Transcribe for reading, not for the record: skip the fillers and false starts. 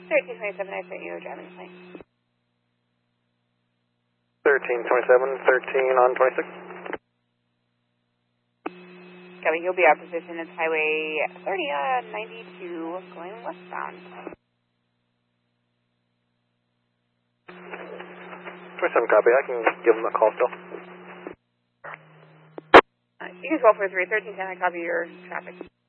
1327, I sent you a driving license. 1327, 13 on 26. Copy, he'll be out of position. It's Highway 3092 going westbound. 27 copy, I can give him a call still. You can call for 1310, I copy your traffic.